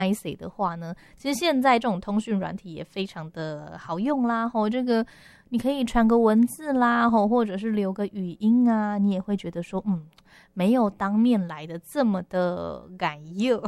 IC 的话呢，其实现在这种通讯软体也非常的好用啦。这个你可以传个文字啦，或者是留个语音啊，你也会觉得说，没有当面来的这么的感热。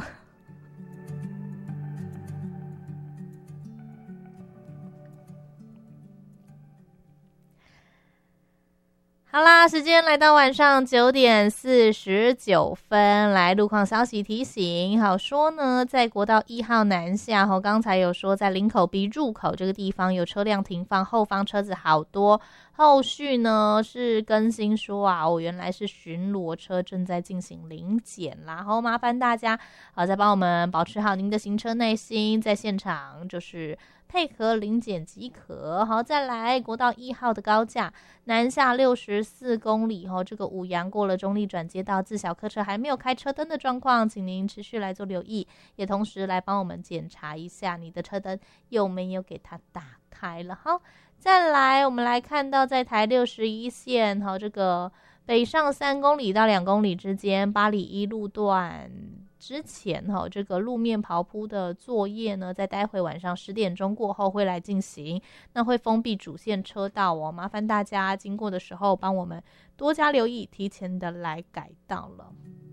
好啦，时间来到晚上9:49，来路况消息提醒。好说呢，在国道1号南下，刚才有说在林口 B 入口这个地方有车辆停放，后方车子好多。后续呢是更新说啊，原来是巡逻车正在进行临检啦，然后麻烦大家再帮我们保持好您的行车耐心，在现场就是配合临检即可。好，再来国道1号的高架南下64公里，这个五杨过了中立转接道，自小客车还没有开车灯的状况，请您持续来做留意，也同时来帮我们检查一下你的车灯有没有给它打开了。好，再来我们来看到在台61线，这个北上3公里到2公里之间，八里一路段之前这个路面刨铺的作业呢，在待会晚上10点钟过后会来进行，那会封闭主线车道哦，麻烦大家经过的时候帮我们多加留意，提前的来改道了。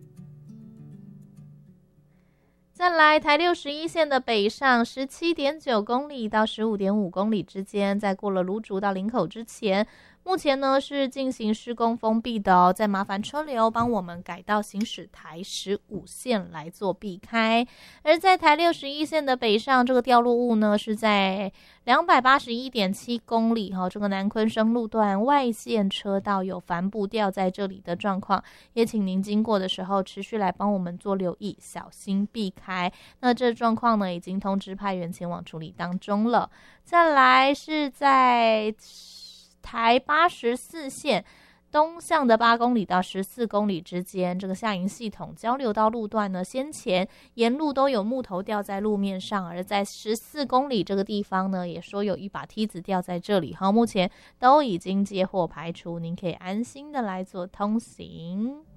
再来台61线的北上17.9公里到15.5公里之间，在过了芦竹到林口之前，目前呢是进行施工封闭的哦，再麻烦车流帮我们改到行驶台15线来做避开。而在台61线的北上，这个掉落物呢是在281.7公里这个南昆生路段外线车道有帆布掉在这里的状况，也请您经过的时候持续来帮我们做留意，小心避开。那这状况呢已经通知派员前往处理当中了。再来是在台84线东向的8公里到14公里之间，这个下营系统交流道路段呢，先前沿路都有木头掉在路面上，而在14公里这个地方呢，也说有一把梯子掉在这里，目前都已经接获排除，您可以安心的来做通行。